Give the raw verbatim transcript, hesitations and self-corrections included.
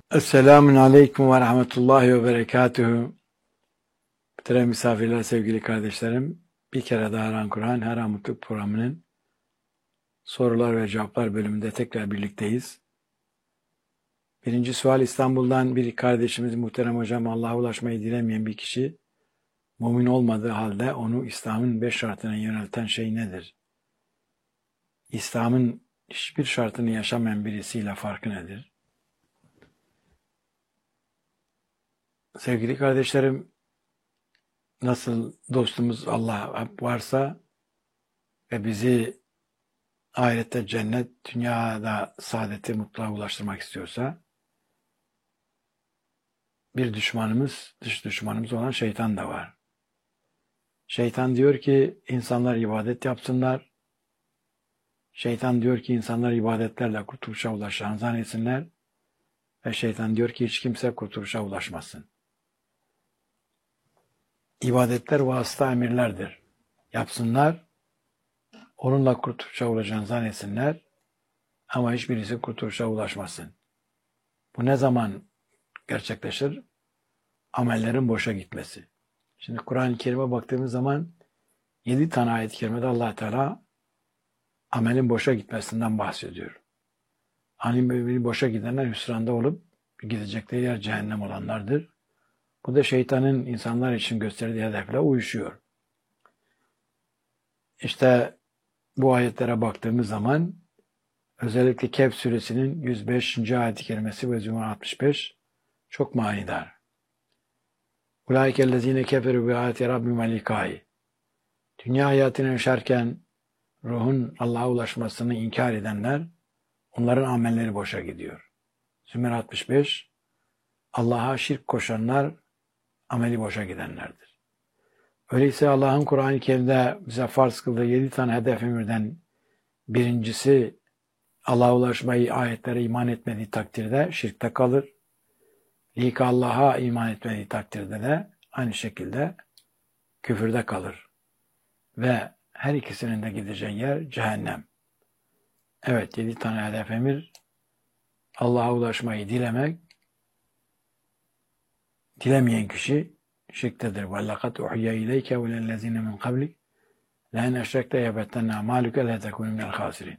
Esselamun Aleyküm ve Rahmetullahi ve Berekatuhu. Muhterem misafirler, sevgili kardeşlerim, bir kere daha Ran Kur'an Her An Mutluluk programının sorular ve cevaplar bölümünde tekrar birlikteyiz. Birinci sual, İstanbul'dan bir kardeşimiz, muhterem hocam, Allah'a ulaşmayı dilemeyen bir kişi, mümin olmadığı halde onu İslam'ın beş şartına yönelten şey nedir? İslam'ın hiçbir şartını yaşamayan birisiyle farkı nedir? Sevgili kardeşlerim, nasıl dostumuz Allah varsa ve bizi ahirette cennet, dünyada saadeti, mutluluğa ulaştırmak istiyorsa, bir düşmanımız, dış düşmanımız olan şeytan da var. Şeytan diyor ki insanlar ibadet yapsınlar. Şeytan diyor ki insanlar ibadetlerle kurtuluşa ulaşacağını zannetsinler. Ve şeytan diyor ki hiç kimse kurtuluşa ulaşmasın. İbadetler vasıta emirlerdir. Yapsınlar, onunla kurtuluşa ulaşacağını zannetsinler. Ama hiçbirisi kurtuluşa ulaşmasın. Bu ne zaman gerçekleşir? Amellerin boşa gitmesi. Şimdi Kur'an-ı Kerim'e baktığımız zaman yedi tane ayet-i kerimede Allah Teala amelin boşa gitmesinden bahsediyor. Amelin boşa gidenler hüsranda olup gidecekleri yer cehennem olanlardır. Bu da şeytanın insanlar için gösterdiği hedefle uyuşuyor. İşte bu ayetlere baktığımız zaman özellikle Kehf suresinin yüz beşinci ayet-i kerimesi ve Zümer altmış beş çok manidar. Ulaikellezine keferu bi ayati rabbihim ve likai. Dünya hayatını yaşarken ruhun Allah'a ulaşmasını inkar edenler, onların amelleri boşa gidiyor. Zümer altmış beş, Allah'a şirk koşanlar ameli boşa gidenlerdir. Öyleyse Allah'ın Kur'an-ı Kerim'de bize farz kıldığı yedi tane hedef emirden birincisi Allah'a ulaşmayı, ayetlere iman etmediği takdirde şirkte kalır. Lika Allah'a iman etmediği takdirde de aynı şekilde küfürde kalır. Ve her ikisinin de gideceği yer cehennem. Evet, yedi tane hedef emir. Allah'a ulaşmayı dilemek, dilemeyen kişi şirktedir. وَلَّقَدْ اُحْيَا اِلَيْكَ وَلَلَّذِينَ مِنْ قَبْلِكَ لَاِنْ اَشْرَكْتَ يَبَتَّنَا مَالُكَ لَا تَكُونُ مِنَ الْخَاسِرِينَ.